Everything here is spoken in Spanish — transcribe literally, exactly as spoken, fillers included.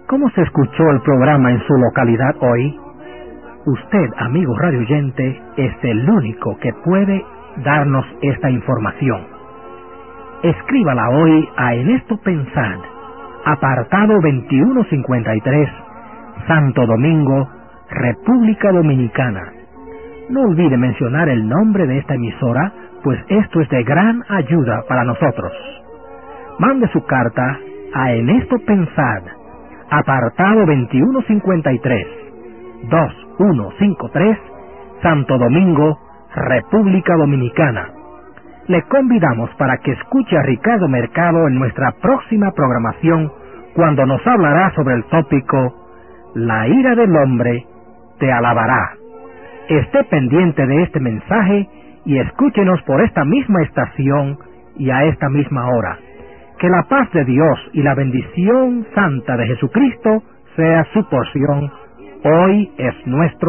¿Cómo se escuchó el programa en su localidad hoy? Usted, amigo radioyente, es el único que puede darnos esta información. Escríbala hoy a En Esto Pensad, apartado veintiuno cincuenta y tres, Santo Domingo, República Dominicana. No olvide mencionar el nombre de esta emisora, pues esto es de gran ayuda para nosotros. Mande su carta a En Esto Pensad, apartado veintiuno cincuenta y tres, dos mil ciento cincuenta y tres, Santo Domingo, República Dominicana. Le convidamos para que escuche a Ricardo Mercado en nuestra próxima programación, cuando nos hablará sobre el tópico La ira del hombre te alabará. Esté pendiente de este mensaje y escúchenos por esta misma estación y a esta misma hora. Que la paz de Dios y la bendición santa de Jesucristo sea su porción. Hoy es nuestro